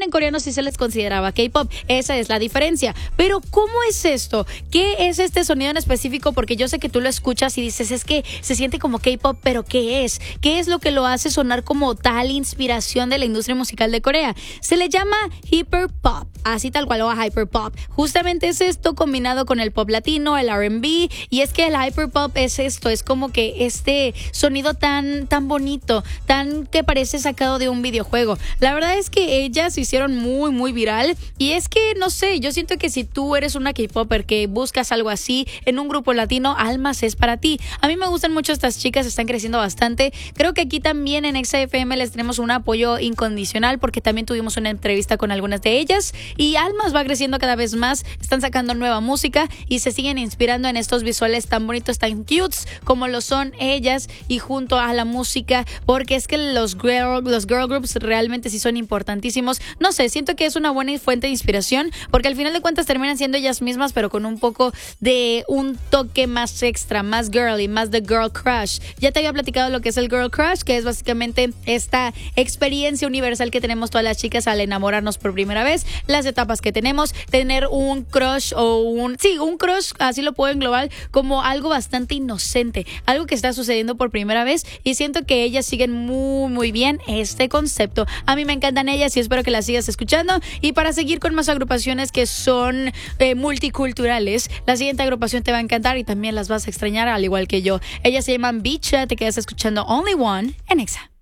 en coreano sí se les consideraba K-pop. Esa es la diferencia. Pero ¿cómo es esto? ¿Qué es este sonido en específico? Porque yo sé que tú lo escuchas y dices, es que se siente como K-pop, pero ¿qué es? ¿Qué es lo que lo hace sonar como tal inspiración de la industria musical de Corea? Se le llama hyperpop, así tal cual, o hyperpop. Justamente es esto combinado con el pop latino, el R&B, y es que el hyperpop es esto, es como que este sonido tan bonito, tan que parece sacado de un videojuego. La verdad es que ellas se hicieron muy viral, y es que, no sé, yo siento que si tú eres una K-popper que buscas algo así en un grupo latino, Almas es para ti. A mí me gustan mucho estas chicas, están creciendo bastante. Creo que aquí también en Exa FM les tenemos un apoyo incondicional porque también tuvimos una entrevista con algunas de ellas, y Almas va creciendo cada vez más, están sacando nueva música y se siguen inspirando en estos visuales tan bonitos, tan cutes como lo son ellas, y junto a la música, porque es que los girl groups realmente sí son importantísimos. No sé, siento que es una buena fuente de inspiración porque al final de cuentas terminan siendo ellas mismas, pero con un poco de un toque más extra, más girly, más de girl crush. Ya te había platicado lo que es el girl crush, que es básicamente esta experiencia universal que tenemos todas las chicas al enamorarnos por primera vez, las etapas que tenemos, tener un crush o un crush, así lo puedo englobar como algo bastante inocente, algo que está sucediendo por primera vez, y siento que ellas siguen muy bien este concepto. A mí me encantan ellas y espero que las sigas escuchando. Y para seguir con más agrupaciones que son multiculturales, la siguiente agrupación te va a encantar y también las vas a extrañar al igual que yo. Ellas se llaman Bicha, te quedas escuchando Only One en Exa.